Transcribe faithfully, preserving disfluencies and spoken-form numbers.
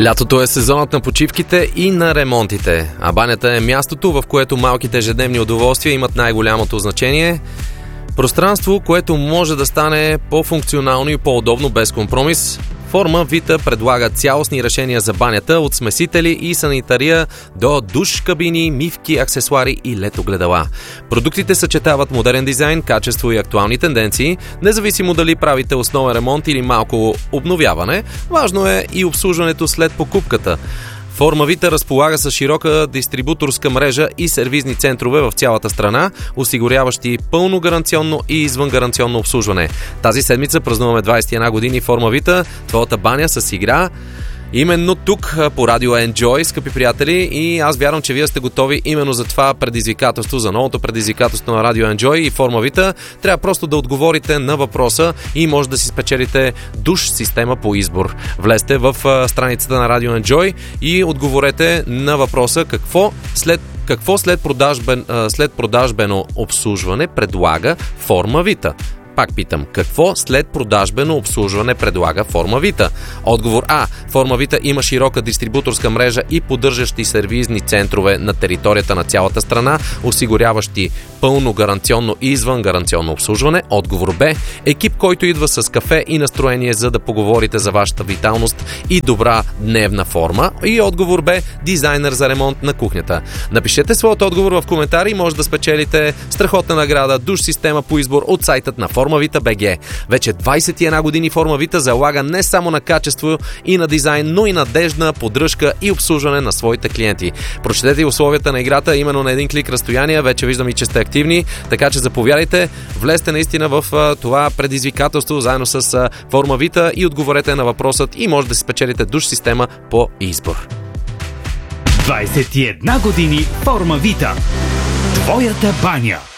Лятото е сезонът на почивките и на ремонтите, а банята е мястото, в което малките ежедневни удоволствия имат най-голямото значение. Пространство, което може да стане по-функционално и по-удобно без компромис. Форма Вита предлага цялостни решения за банята от смесители и санитария до душ, кабини, мивки, аксесуари и летогледала. Продуктите съчетават модерен дизайн, качество и актуални тенденции, независимо дали правите основен ремонт или малко обновяване. Важно е и обслужването след покупката. Форма Вита разполага с широка дистрибуторска мрежа и сервизни центрове в цялата страна, осигуряващи пълно гаранционно и извънгаранционно обслужване. Тази седмица празнуваме двадесет и една години Форма Вита, твоята баня с игра. Именно тук по радио Enjoy, скъпи приятели, и аз вярвам, че вие сте готови именно за това предизвикателство, за новото предизвикателство на радио Enjoy и Форма Вита. Трябва просто да отговорите на въпроса и може да си спечелите душ система по избор. Влезте в страницата на радио Enjoy и отговорете на въпроса какво след какво след, продажбен, след продажбено обслужване предлага Форма Вита. Пак питам, какво след продажбено обслужване предлага Форма Вита? Отговор А. Форма Вита има широка дистрибуторска мрежа и поддържащи сервизни центрове на територията на цялата страна, осигуряващи пълно гаранционно и извънгаранционно обслужване. Отговор Б. Екип, който идва с кафе и настроение, за да поговорите за вашата виталност и добра дневна форма. И отговор Б. Дизайнер за ремонт на кухнята. Напишете своят отговор в коментари и може да спечелите страхотна награда душ система по избор от сайтът на Форма Вита точка би джи. Вече двадесет и една години Форма Вита залага не само на качество и на дизайн, но и надеждна поддръжка и обслужване на своите клиенти. Прочетете условията на играта именно на един клик разстояние. Вече виждам и че сте активни, така че заповядайте, влезте наистина в а, това предизвикателство заедно с а, Форма Вита и отговорете на въпросът и може да си спечелите душ система по избор. двадесет и една години Форма Вита. Твоята баня.